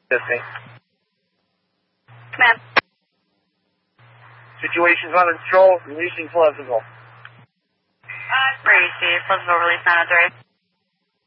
Listening. Command. Situation's under control. Releasing Pleasantville. Receive. Pleasantville release 903.